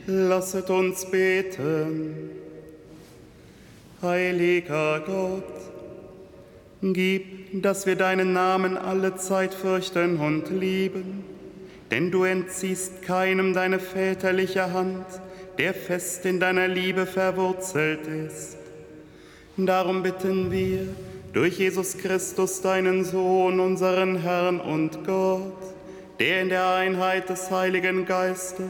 Lasset uns beten. Heiliger Gott, gib, dass wir deinen Namen alle Zeit fürchten und lieben, denn du entziehst keinem deine väterliche Hand, der fest in deiner Liebe verwurzelt ist. Darum bitten wir, durch Jesus Christus, deinen Sohn, unseren Herrn und Gott, der in der Einheit des Heiligen Geistes